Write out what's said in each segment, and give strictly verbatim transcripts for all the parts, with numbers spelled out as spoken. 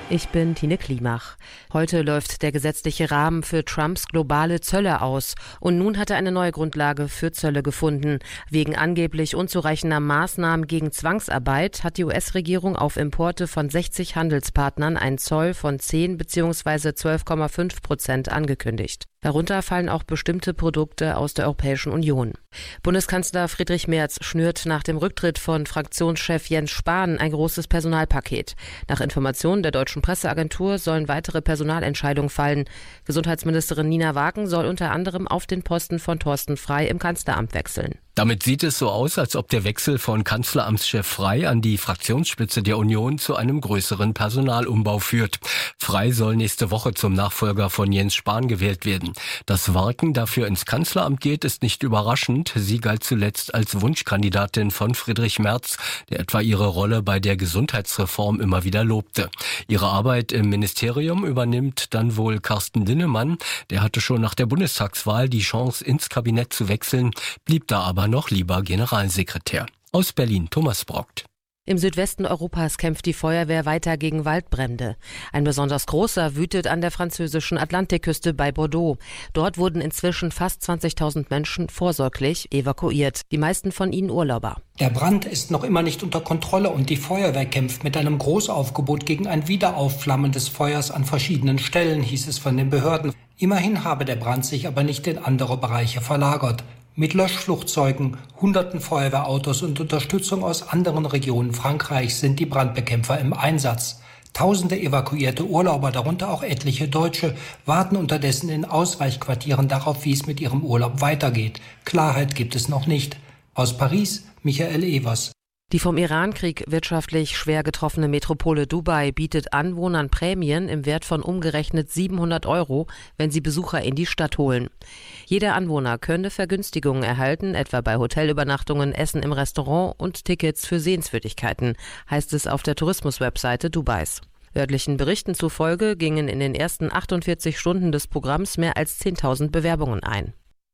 Ich bin Tine Klimach. Heute läuft der gesetzliche Rahmen für Trumps globale Zölle aus. Und nun hat er eine neue Grundlage für Zölle gefunden. Wegen angeblich unzureichender Maßnahmen gegen Zwangsarbeit hat die U S-Regierung auf Importe von sechzig Handelspartnern einen Zoll von zehn bzw. zwölf Komma fünf Prozent angekündigt. Darunter fallen auch bestimmte Produkte aus der Europäischen Union. Bundeskanzler Friedrich Merz schnürt nach dem Rücktritt von Fraktionschef Jens Spahn ein großes Personalpaket. Nach Informationen der Deutschen Presseagentur sollen weitere Personalentscheidungen fallen. Gesundheitsministerin Nina Wagen soll unter anderem auf den Posten von Thorsten Frey im Kanzleramt wechseln. Damit sieht es so aus, als ob der Wechsel von Kanzleramtschef Frey an die Fraktionsspitze der Union zu einem größeren Personalumbau führt. Frey soll nächste Woche zum Nachfolger von Jens Spahn gewählt werden. Dass Wagen dafür ins Kanzleramt geht, ist nicht überraschend. Sie galt zuletzt als Wunschkandidatin von Friedrich Merz, der etwa ihre Rolle bei der Gesundheitsreform immer wieder lobte. Ihre Arbeit im Ministerium übernimmt dann wohl Carsten Linnemann. Der hatte schon nach der Bundestagswahl die Chance, ins Kabinett zu wechseln, blieb da aber noch lieber Generalsekretär. Aus Berlin, Thomas Brockt. Im Südwesten Europas kämpft die Feuerwehr weiter gegen Waldbrände. Ein besonders großer wütet an der französischen Atlantikküste bei Bordeaux. Dort wurden inzwischen fast zwanzigtausend Menschen vorsorglich evakuiert, die meisten von ihnen Urlauber. Der Brand ist noch immer nicht unter Kontrolle und die Feuerwehr kämpft mit einem Großaufgebot gegen ein Wiederaufflammen des Feuers an verschiedenen Stellen, hieß es von den Behörden. Immerhin habe der Brand sich aber nicht in andere Bereiche verlagert. Mit Löschflugzeugen, hunderten Feuerwehrautos und Unterstützung aus anderen Regionen Frankreichs sind die Brandbekämpfer im Einsatz. Tausende evakuierte Urlauber, darunter auch etliche Deutsche, warten unterdessen in Ausweichquartieren darauf, wie es mit ihrem Urlaub weitergeht. Klarheit gibt es noch nicht. Aus Paris, Michael Evers. Die vom Irankrieg wirtschaftlich schwer getroffene Metropole Dubai bietet Anwohnern Prämien im Wert von umgerechnet siebenhundert Euro, wenn sie Besucher in die Stadt holen. Jeder Anwohner könne Vergünstigungen erhalten, etwa bei Hotelübernachtungen, Essen im Restaurant und Tickets für Sehenswürdigkeiten, heißt es auf der Tourismuswebseite Dubais. Örtlichen Berichten zufolge gingen in den ersten achtundvierzig Stunden des Programms mehr als zehntausend Bewerbungen ein.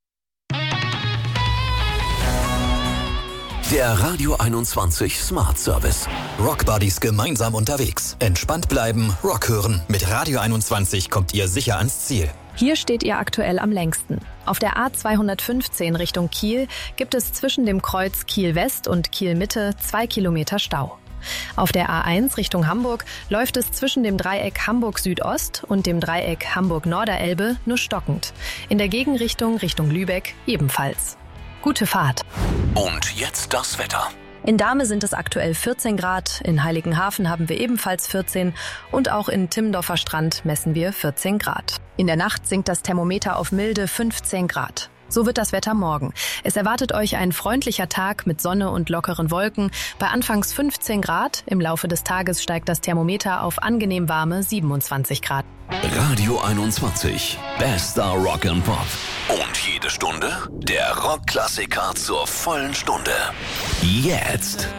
Der Radio einundzwanzig Smart Service. Rock Buddies gemeinsam unterwegs. Entspannt bleiben, Rock hören. Mit Radio einundzwanzig kommt ihr sicher ans Ziel. Hier steht ihr aktuell am längsten. Auf der A zweihundertfünfzehn Richtung Kiel gibt es zwischen dem Kreuz Kiel West und Kiel Mitte zwei Kilometer Stau. Auf der A eins Richtung Hamburg läuft es zwischen dem Dreieck Hamburg Südost und dem Dreieck Hamburg Norderelbe nur stockend. In der Gegenrichtung Richtung Lübeck ebenfalls. Gute Fahrt. Und jetzt das Wetter. In Dahme sind es aktuell vierzehn Grad, in Heiligenhafen haben wir ebenfalls vierzehn und auch in Timmendorfer Strand messen wir vierzehn Grad. In der Nacht sinkt das Thermometer auf milde fünfzehn Grad. So wird das Wetter morgen. Es erwartet euch ein freundlicher Tag mit Sonne und lockeren Wolken. Bei anfangs fünfzehn Grad, im Laufe des Tages steigt das Thermometer auf angenehm warme siebenundzwanzig Grad. Radio einundzwanzig, bester Rock and Pop. Und jede Stunde der Rockklassiker zur vollen Stunde. Jetzt.